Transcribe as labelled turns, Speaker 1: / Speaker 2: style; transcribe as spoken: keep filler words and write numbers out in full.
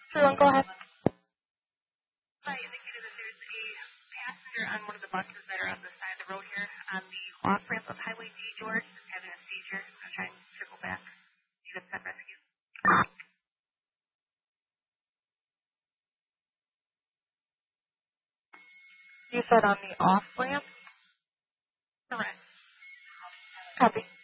Speaker 1: three one, go ahead.
Speaker 2: I indicated that there's a passenger on one of the buses that are on the side of the road here on the off-ramp of Highway D, George, that's having a seizure. I'm trying to circle back. You can send rescue.
Speaker 1: You said on the off ramp?
Speaker 2: Correct.
Speaker 1: Copy.